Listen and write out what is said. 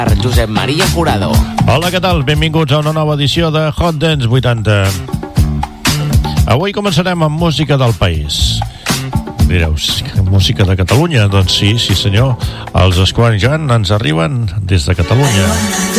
Josep Maria Jurado. Hola, què tal? Benvinguts a una nova edició de Hot Dance 80. Avui començarem amb música del país. Direus, música de Catalunya? Doncs sí senyor, els Square Gun ens arriben des de Catalunya.